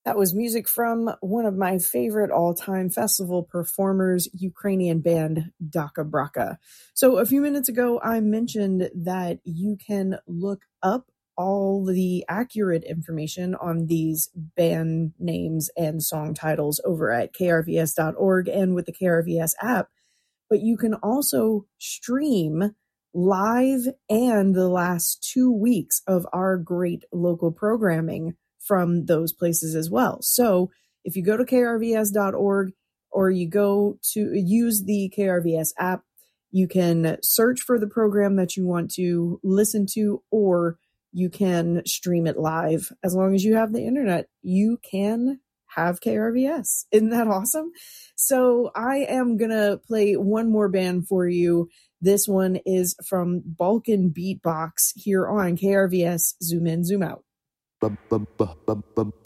That was music from one of my favorite all-time festival performers, Ukrainian band Daka Braka. So a few minutes ago, I mentioned that you can look up all the accurate information on these band names and song titles over at krvs.org and with the KRVS app. But you can also stream live and the last 2 weeks of our great local programming from those places as well. So if you go to krvs.org or you go to use the KRVS app, you can search for the program that you want to listen to, or you can stream it live. As long as you have the internet, you can have KRVS. Isn't that awesome? So I am going to play one more band for you. This one is from Balkan Beatbox here on KRVS Zoom In, Zoom Out.